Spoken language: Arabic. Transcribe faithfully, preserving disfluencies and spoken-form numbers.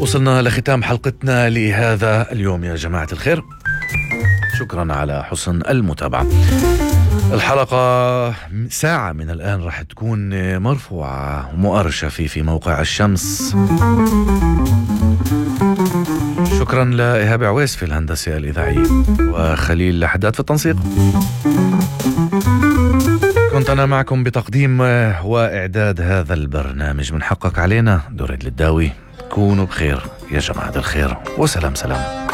وصلنا لختام حلقتنا لهذا اليوم يا جماعة الخير. شكرا على حسن المتابعة. الحلقة ساعة من الآن راح تكون مرفوعة ومؤرشفة في موقع الشمس. شكرا لإيهاب عويس في الهندسة الإذاعية وخليل لحداد في التنسيق. كنت أنا معكم بتقديم وإعداد هذا البرنامج. من حقك علينا دريد للداوي. كونوا بخير يا جماعة الخير وسلام سلام.